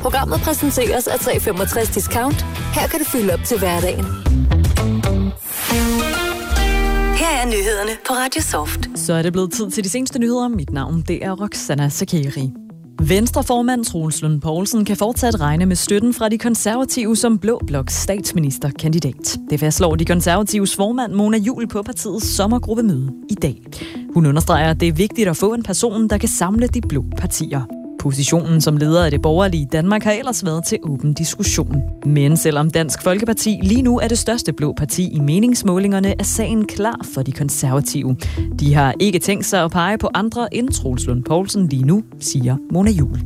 Programmet præsenteres af 365 Discount. Her kan du fylde op til hverdagen. Her er nyhederne på Radio Soft. Så er det blevet tid til de seneste nyheder. Mit navn, det er Roxana Sakeri. Venstreformand Troels Lund Poulsen kan fortsat regne med støtten fra de konservative som blå bloks statsministerkandidat. Det fastslår de konservatives formand Mona Juul på partiets sommergruppemøde i dag. Hun understreger, at det er vigtigt at få en person, der kan samle de blå partier. Positionen som leder af det borgerlige Danmark har ellers været til åben diskussion. Men selvom Dansk Folkeparti lige nu er det største blå parti i meningsmålingerne, er sagen klar for de konservative. De har ikke tænkt sig at pege på andre end Troels Lund Poulsen lige nu, siger Mona Juul.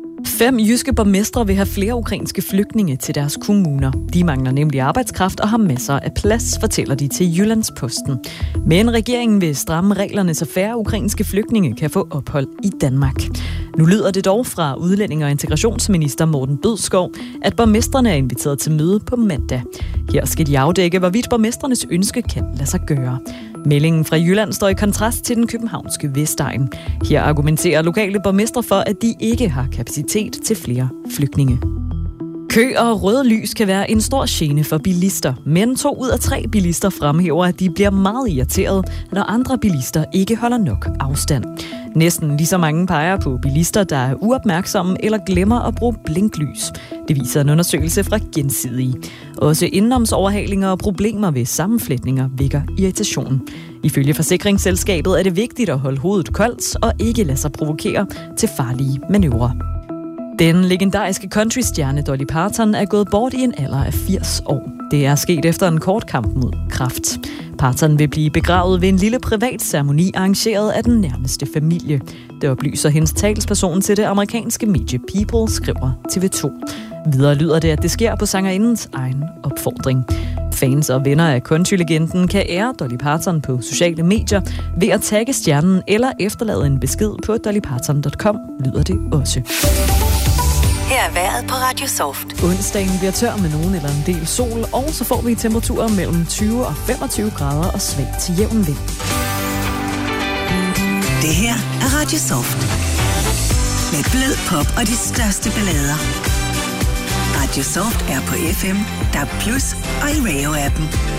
5 jyske borgmestre vil have flere ukrainske flygtninge til deres kommuner. De mangler nemlig arbejdskraft og har masser af plads, fortæller de til Jyllandsposten. Men regeringen vil stramme reglerne, så færre ukrainske flygtninge kan få ophold i Danmark. Nu lyder det dog fra udlænding- og integrationsminister Morten Bødskov, at borgmestrene er inviteret til møde på mandag. Her skal de afdække, hvorvidt borgmestrenes ønske kan lade sig gøre. Meldingen fra Jylland står i kontrast til den københavnske Vestegn. Her argumenterer lokale borgmestre for, at de ikke har kapacitet til flere flygtninge. Kø og røde lys kan være en stor gene for bilister, men 2 ud af 3 bilister fremhæver, at de bliver meget irriteret, når andre bilister ikke holder nok afstand. Næsten lige så mange peger på bilister, der er uopmærksomme eller glemmer at bruge blinklys. Det viser en undersøgelse fra Gensidige. Også indenomsoverhalinger og problemer ved sammenflætninger vækker irritation. Ifølge forsikringsselskabet er det vigtigt at holde hovedet koldt og ikke lade sig provokere til farlige manøvrer. Den legendariske countrystjerne Dolly Parton er gået bort i en alder af 80 år. Det er sket efter en kort kamp mod kræft. Parton vil blive begravet ved en lille privat ceremoni arrangeret af den nærmeste familie. Det oplyser hendes talsperson til det amerikanske medie People, skriver TV2. Videre lyder det, at det sker på sangerindens egen opfordring. Fans og venner af countrylegenden kan ære Dolly Parton på sociale medier ved at tagge stjernen eller efterlade en besked på dollyparton.com, lyder det også. Her er vejret på Radio Soft. Onsdagen bliver tør med nogen eller en del sol, og så får vi temperaturer mellem 20 og 25 grader og svag til jævn vind. Det her er Radio Soft. Med blød pop og de største ballader. Radio Soft er på FM, DAB+ og i Radio-appen.